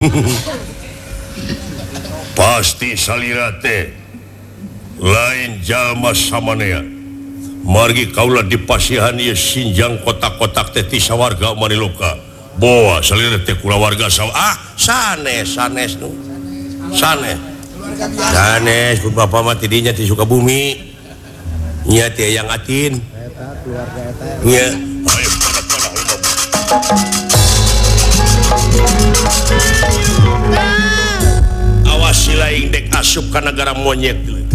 pasti salirate lain jalma samanea margi kaulah dipasihan ieu sinjang kotak-kotak teh ti sawarga Maniloka boa salirate kulawarga sanes nu sanes pun bapa mah tidinya ti Sukabumi nya ti yang atin keluarga eta nya ayo awas si laing dek asup ka negara monyet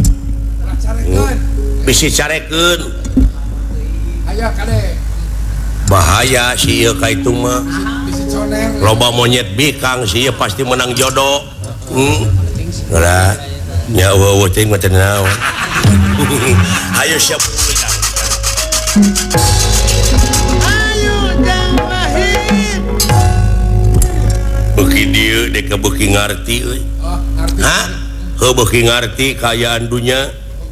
bisi carekeun aya kade bahaya si ieu ka itu mah loba monyet bikang si ieu pasti menang jodoh geura nya eueuh teh mah teu naon ayo siap beuki dieu dek beuki ngarti euy heuh beuki ngarti kaayaan dunya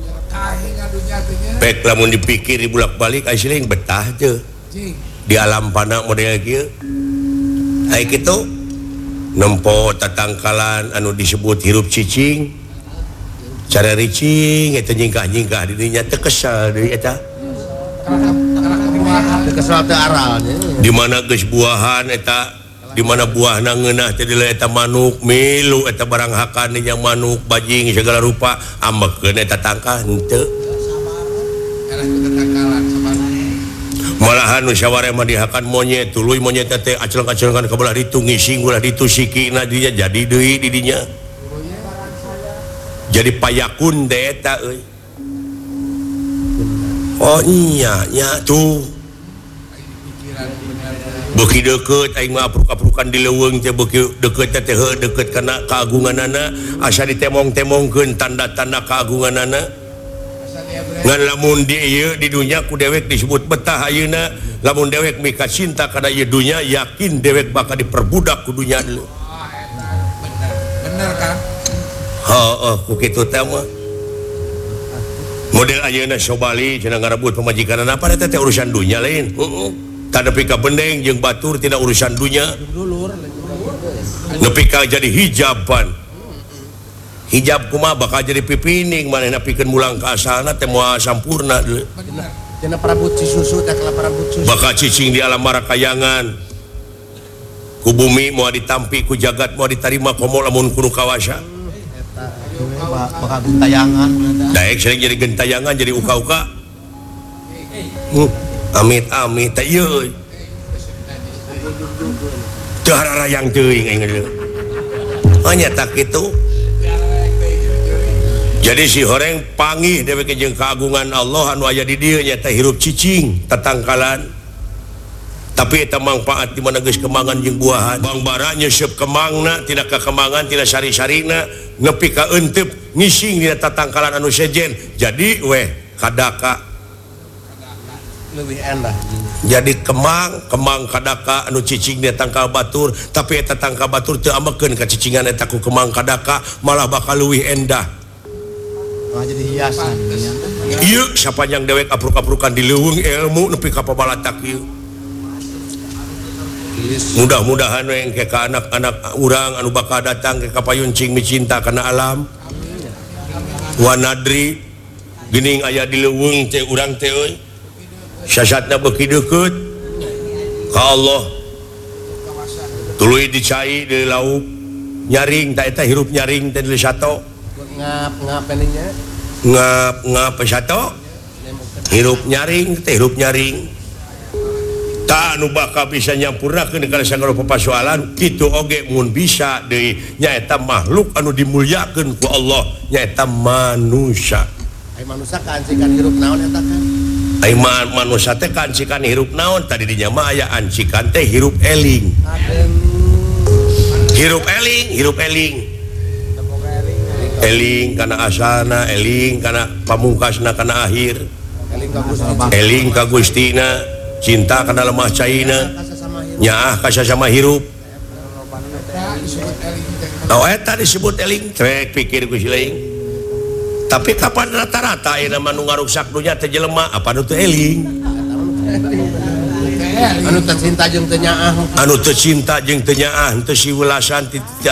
pek lamun dipikir dibulak-balik aya siling betah teu di alam pana model kieu aya kitu nempo tatangkalan anu disebut hirup cicing cara ricing eta nyingkah-nyingkah di dinya teu kesal deui eta kesal teu aral di mana geus buahan eta di mana buahna ngeunah teh eta manuk milu eta barang hakan nya manuk bajing segala rupa ambekeun eta tangkah henteu malahan nu saware mah dihakan monyet tuluy monyet teh aceleng-acelengan ka belah ditu ngising ulah ditu sikina dinya jadi deui di dinya jadi payakun teh eta euy oh iya nya tuh beuki deukeut aing mah apruk-aprukan di leuweung teh beuki deukeut teh heuh deukeut kana kaagunganana asa ditemong-temongkeun tanda-tanda kaagunganana ngan lamun di ieu di dunya ku dewek disebut betah ayeuna lamun dewek mika cinta kana ieu dunya yakin dewek bakal diperbudak ku dunya deuleu bener kan heuh ku kitu teh mah model ayeuna sobali cenah ngarebut pamajikanana apa eta teh urusan dunya lain nepi ka bendeng jeung batur tidak urusan dunya nepi ka jadi hijaban hijab kumaha bakal jadi pipining manehna pikeun mulang ka asalna teh moal sampurna deuleu cenah parabut cisusu teh kala parabut susu bakal cicing di alam marakayangan ku bumi moal ditampi ku jagat moal ditarima komo lamun kudu kawasa eta bakal gentayangan daek sering jadi gentayangan jadi uka-uka amit-amit teh ieu teu hararayang teuing aing deuleu nya tak kitu jadi si horeng panggih dewek jeung kaagungan Allah anu aya di dieu nya teh hirup cicing tatangkalan tapi eta manfaat di mana geus kemangan jeung buahan bang bara nyeusup kemangna tina ka kemangan tina sari-sarina nepi ka eunteup ngising dina tatangkalan anu sejen jadi weh kadaka lebih endah jadi kemang kadaka anu cicing dia tangkal batur tapi eta tangkal batur teu ambekeun ka cicingan eta ku kemang kadaka malah bakal leuwih endah jadi hiasan ieu sapanjang dewek apruk-aprukan di leuweung ilmu nepi ka pabalatak ieu mudah-mudahan we engke ka anak-anak urang anu bakal datang ke kapayuncing micinta kana alam wanadri geuning aya di leuweung teh urang teh euy sasatna beuki deukeut ka Allah tuluy dicai di lauk nyaring ta eta hirup nyaring teh di sato ngap eninya ngap sato hirup nyaring teh hirup nyaring ta anu bakal bisa nyampurnakeun kana sagala papasoalan kitu oge mun bisa deui nyaeta makhluk anu dimulyakeun ku Allah nyaeta manusia ai manusia kancikan hirup naon eta kan ai manusia teh kancikan hirup naon tadi dinya mah aya ancikan teh hirup eling hirup eling kana asalna eling kana pamungkasna kana akhir eling ka Gustina cinta kana lemah caina nyaah ka sasama hirup eta disebut eling trek pikir ku si laing tapi kapan rata-rata aya mah nu ngaruksak dunya teh jelema apa nu teu eling anu tercinta jeung teu nyaah anu tercinta jeung teu nyaah teu siwelasan